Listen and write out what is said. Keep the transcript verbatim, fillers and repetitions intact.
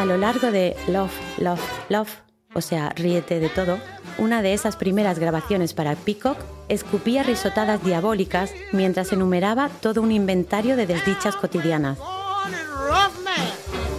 A lo largo de Love, Love, Love, o sea, ríete de todo, una de esas primeras grabaciones para Peacock, escupía risotadas diabólicas mientras enumeraba todo un inventario de desdichas cotidianas.